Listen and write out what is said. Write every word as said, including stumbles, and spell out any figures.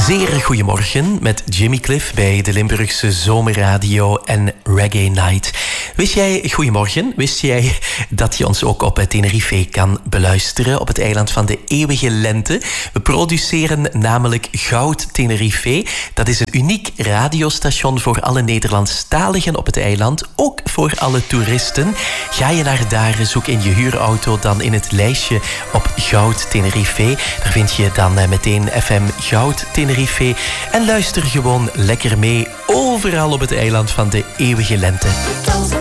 Zeer goedemorgen met Jimmy Cliff bij de Limburgse Zomerradio en Reggae Night. Wist jij, goedemorgen, wist jij dat je ons ook op Tenerife kan beluisteren op het eiland van de eeuwige lente? We produceren namelijk Goud Tenerife. Dat is een uniek radiostation voor alle Nederlandstaligen op het eiland, ook voor alle toeristen. Ga je naar daar, zoek in je huurauto dan in het lijstje op Goud Tenerife. Daar vind je dan meteen F M Goud Tenerife en luister gewoon lekker mee overal op het eiland van de eeuwige lente.